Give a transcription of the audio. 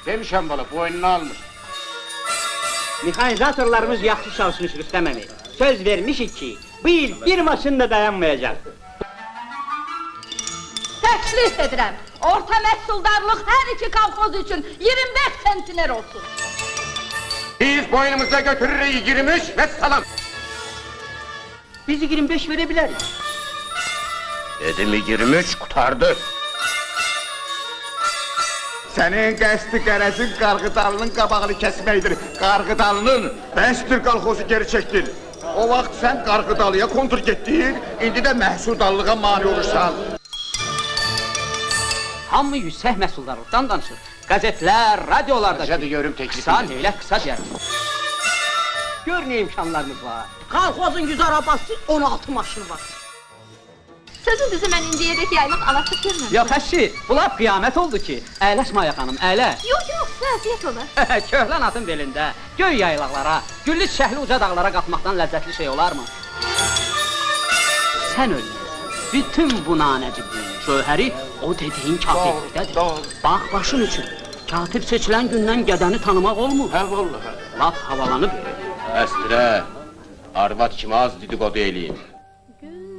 Demişəm bala, boynunu almış. Mexanizatorlarımız yaxşı çalışmış Rüstəm əmi. Söz vermişik ki, bu il bir maşın da dayanmayacaq. Təklif edirəm, orta məhsuldarlıq hər iki kolxoz üçün 25 sentiner olsun. Biz boynumuza götürürük 23 ve salam. Biz 25 verebiliriz. Dedim 23 kurtardı. Senin qəsdi qərəzin Qarğıdalının qabağını kəsməkdir. Qarğıdalının Bəstir qalxozu geri çəkdin. O vaxt sən Qarğıdalıya kontur getdin, indi də məhsuldallığa mani olursan. Hamı yüksək məhsuldarlıqdan danışır. Qəzetlər, radiolarda... Hadi görüm teklifi. Qısa, neylək qısa deyərim. Gör ne imkanlarımız var. Kolxozun 100 arabası, 16 maşını var. Sözün düzü mən indiyədək yaylıq alasıq görməmişəm. Yox əşi, bu laf qiyamət oldu ki. Əyləşmə Maya xanım, əyləş. Yox, vəziyyət olar. Köhlən atın belində, göy yaylaqlara, güllü çiçəkli uca dağlara qalxmaqdan ləzzətli şey olarmı? Sən ölməyəsən, bütün bu nanəcibin şöhəri o dediyin katiblikdədir. Bax başın üçün, katib seçilən gündən qədəni tanımaq olmur. Hə vallahi. Laf havalanıb. Əstirə, arvad kimi az dedikodu eləyim.